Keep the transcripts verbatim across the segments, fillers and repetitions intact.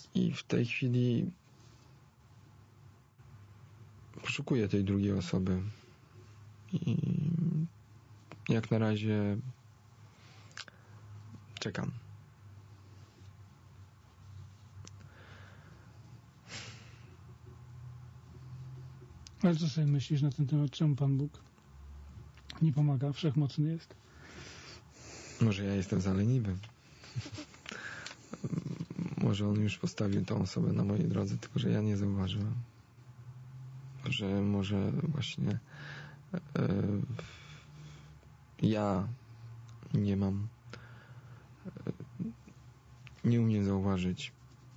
I w tej chwili poszukuję tej drugiej osoby. I jak na razie czekam. Ale co sobie myślisz na ten temat? Czemu Pan Bóg nie pomaga? Wszechmocny jest? Może ja jestem za leniwy. Może On już postawił tą osobę na mojej drodze, tylko że ja nie zauważyłem. Że może właśnie e, ja nie mam e, nie umiem zauważyć.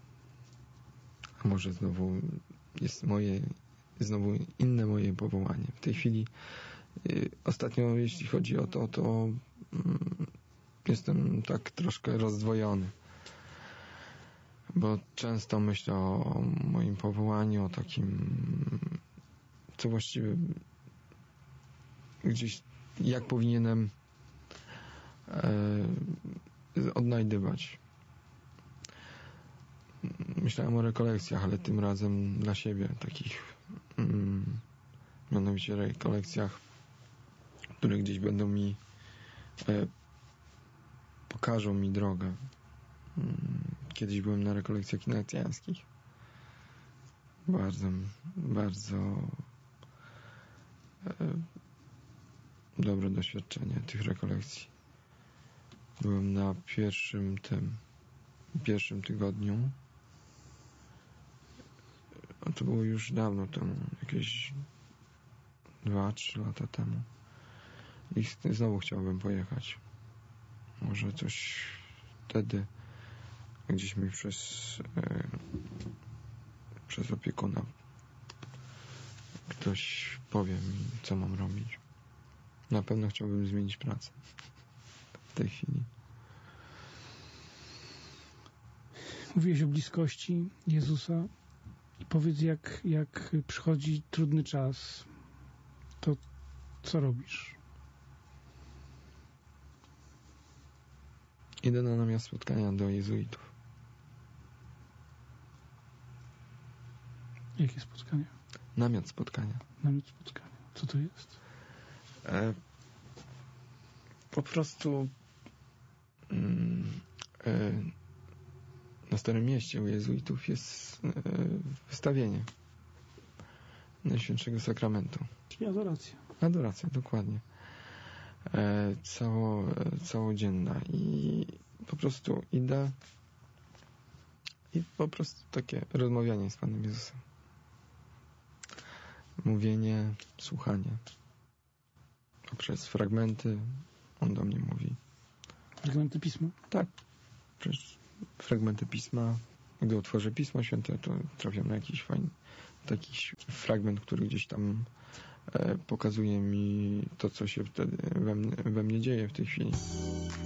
A może znowu jest moje znowu inne moje powołanie. W tej chwili y, ostatnio, jeśli chodzi o to, to y, jestem tak troszkę rozdwojony. Bo często myślę o moim powołaniu, o takim, co właściwie gdzieś, jak powinienem y, odnajdywać. Myślałem o rekolekcjach, ale tym razem dla siebie, takich mm, mianowicie rekolekcjach, które gdzieś będą mi e, pokażą mi drogę. Kiedyś byłem na rekolekcjach ignacjańskich. Bardzo, bardzo e, dobre doświadczenie tych rekolekcji. Byłem na pierwszym tym, pierwszym tygodniu. A to było już dawno temu, jakieś dwa, trzy lata temu. I znowu chciałbym pojechać. Może coś wtedy gdzieś mi przez e, przez opiekuna ktoś powie mi, co mam robić. Na pewno chciałbym zmienić pracę w tej chwili. Mówiłeś o bliskości Jezusa i powiedz, jak, jak przychodzi trudny czas, to co robisz? Idę na namiot spotkania do jezuitów. Jakie spotkania? Namiot spotkania. Namiot spotkania. Co to jest? E, po prostu mm, e, na Starym Mieście u jezuitów jest e, wystawienie Najświętszego Sakramentu. Czyli adoracja. Adoracja, dokładnie. E, cało, e, całodzienna. I po prostu idę i po prostu takie rozmawianie z Panem Jezusem. Mówienie, słuchanie. Poprzez fragmenty On do mnie mówi. Fragmenty Pisma? Tak. Przez fragmenty Pisma. Gdy otworzę Pismo Święte, to trafiam na jakiś fajny taki fragment, który gdzieś tam e, pokazuje mi to, co się wtedy we mnie, we mnie dzieje w tej chwili.